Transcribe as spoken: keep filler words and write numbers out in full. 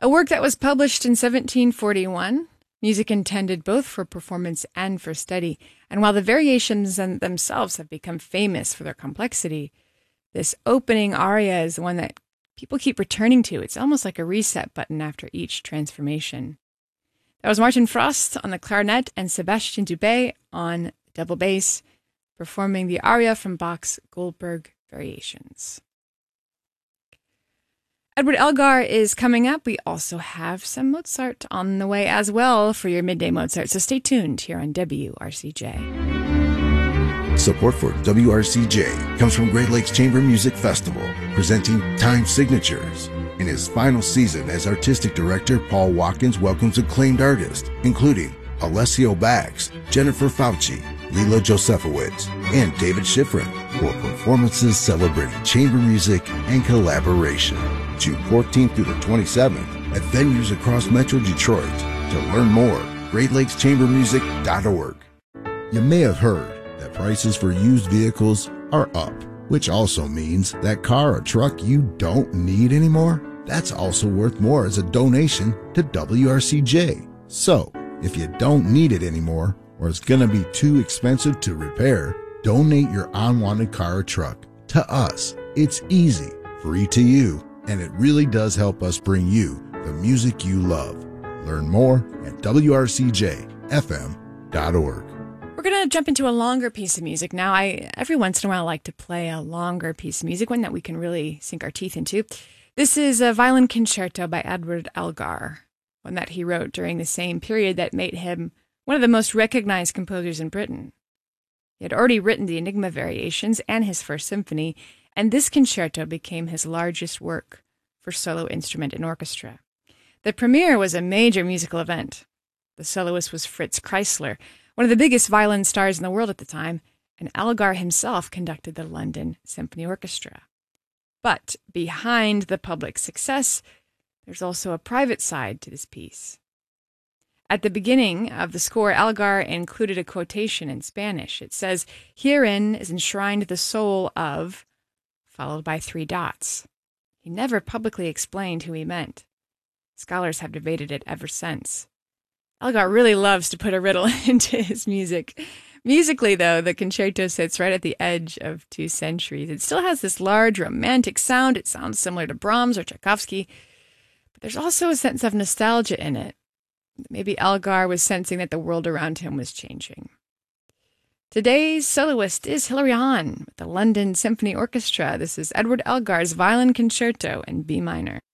A work that was published in seventeen forty-one, music intended both for performance and for study. And while the variations themselves have become famous for their complexity, this opening aria is one that people keep returning to. It's almost like a reset button after each transformation. That was Martin Frost on the clarinet and Sebastian Dubé on double bass, performing the aria from Bach's Goldberg Variations. Edward Elgar is coming up. We also have some Mozart on the way as well for your Midday Mozart, so stay tuned here on W R C J. Support for W R C J comes from Great Lakes Chamber Music Festival, presenting Time Signatures. In his final season as artistic director, Paul Watkins welcomes acclaimed artists, including Alessio Bax, Jennifer Fauci, Lila Josefowitz, and David Schifrin, for performances celebrating chamber music and collaboration. June fourteenth through the twenty-seventh at venues across Metro Detroit. To learn more, great lakes chamber music dot org. You may have heard that prices for used vehicles are up, which also means that car or truck you don't need anymore, that's also worth more as a donation to W R C J. So, if you don't need it anymore, or it's going to be too expensive to repair, donate your unwanted car or truck to us. It's easy, free to you, and it really does help us bring you the music you love. Learn more at W R C J F M dot org. We're going to jump into a longer piece of music now. I every once in a while like to play a longer piece of music, one that we can really sink our teeth into. This is a violin concerto by Edward Elgar, one that he wrote during the same period that made him one of the most recognized composers in Britain. He had already written the Enigma Variations and his first symphony, and this concerto became his largest work for solo instrument and orchestra. The premiere was a major musical event. The soloist was Fritz Kreisler, one of the biggest violin stars in the world at the time, and Elgar himself conducted the London Symphony Orchestra. But behind the public success, there's also a private side to this piece. At the beginning of the score, Elgar included a quotation in Spanish. It says, "Herein is enshrined the soul of," followed by three dots. He never publicly explained who he meant. Scholars have debated it ever since. Elgar really loves to put a riddle into his music. Musically, though, the concerto sits right at the edge of two centuries. It still has this large, romantic sound. It sounds similar to Brahms or Tchaikovsky, but there's also a sense of nostalgia in it. Maybe Elgar was sensing that the world around him was changing. Today's soloist is Hilary Hahn with the London Symphony Orchestra. This is Edward Elgar's Violin Concerto in B minor.